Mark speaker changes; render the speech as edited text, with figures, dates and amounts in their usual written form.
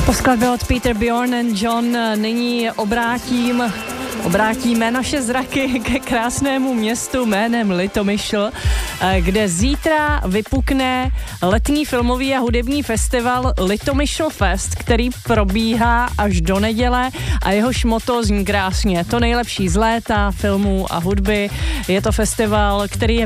Speaker 1: Po skladbě od Peter, Bjorn and John nyní obrátíme naše zraky ke krásnému městu jménem Litomyšl, kde zítra vypukne letní filmový a hudební festival Litomyšl Fest, který probíhá až do neděle a jehož motto zní krásně: to nejlepší z léta, filmů a hudby. Je to festival, který je